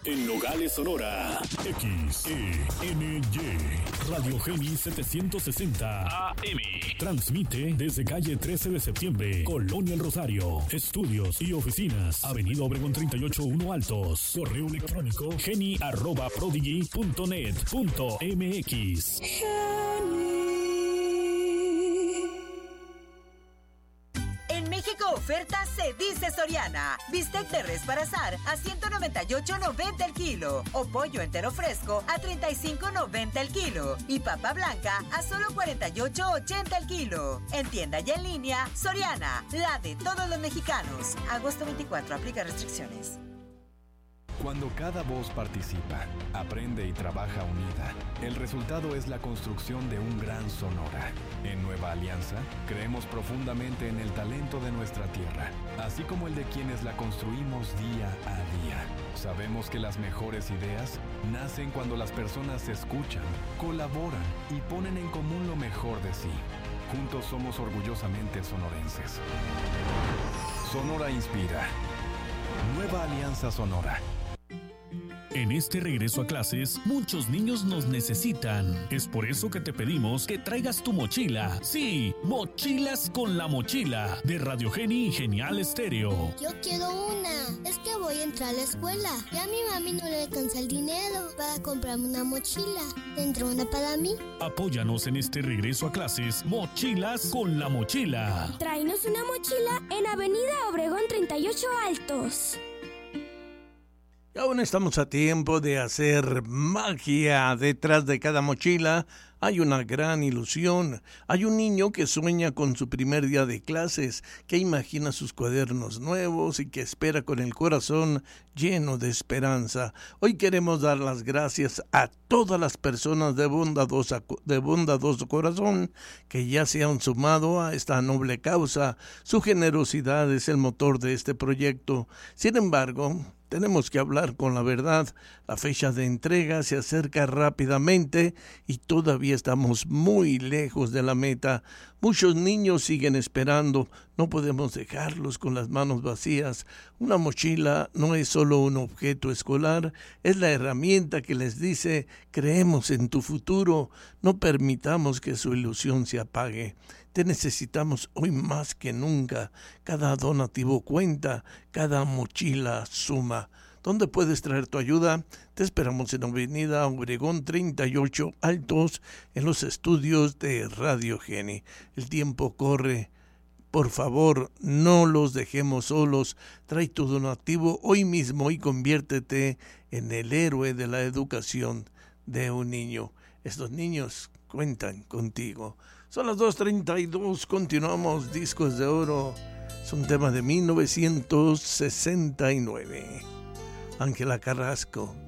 En Nogales, Sonora. XENY. Radio Geni 760 AM. Transmite desde calle 13 de septiembre, Colonia El Rosario. Estudios y oficinas. Avenida Obregón 38-1 Altos. Correo electrónico geni@prodigy.net.mx. Oferta se dice Soriana. Bistec de res para asar a $198.90 el kilo. O pollo entero fresco a $35.90 el kilo. Y papa blanca a solo $48.80 el kilo. En tienda y en línea, Soriana, la de todos los mexicanos. Agosto 24, aplica restricciones. Cuando cada voz participa, aprende y trabaja unida, el resultado es la construcción de un gran Sonora. En Nueva Alianza, creemos profundamente en el talento de nuestra tierra, así como el de quienes la construimos día a día. Sabemos que las mejores ideas nacen cuando las personas se escuchan, colaboran y ponen en común lo mejor de sí. Juntos somos orgullosamente sonorenses. Sonora inspira. Nueva Alianza Sonora. En este regreso a clases, muchos niños nos necesitan. Es por eso que te pedimos que traigas tu mochila. Sí, Mochilas con la Mochila, de Radio Geni y Genial Estéreo. Yo quiero una. Es que voy a entrar a la escuela. Ya a mi mami no le alcanza el dinero para comprarme una mochila. ¿Tendrá una para mí? Apóyanos en este regreso a clases, Mochilas con la Mochila. Tráenos una mochila en Avenida Obregón 38 Altos. Aún estamos a tiempo de hacer magia. Detrás de cada mochila hay una gran ilusión. Hay un niño que sueña con su primer día de clases, que imagina sus cuadernos nuevos y que espera con el corazón lleno de esperanza. Hoy queremos dar las gracias a todas las personas de bondadoso corazón que ya se han sumado a esta noble causa. Su generosidad es el motor de este proyecto. Sin embargo, tenemos que hablar con la verdad. La fecha de entrega se acerca rápidamente y todavía estamos muy lejos de la meta. Muchos niños siguen esperando. No podemos dejarlos con las manos vacías. Una mochila no es solo un objeto escolar, es la herramienta que les dice: creemos en tu futuro. No permitamos que su ilusión se apague. Te necesitamos hoy más que nunca. Cada donativo cuenta, cada mochila suma. ¿Dónde puedes traer tu ayuda? Te esperamos en Avenida Obregón 38 Altos, en los estudios de Radio Geni. El tiempo corre. Por favor, no los dejemos solos. Trae tu donativo hoy mismo y conviértete en el héroe de la educación de un niño. Estos niños cuentan contigo. Son las 2:32, continuamos. Discos de Oro. Es un tema de 1969. Ángela Carrasco,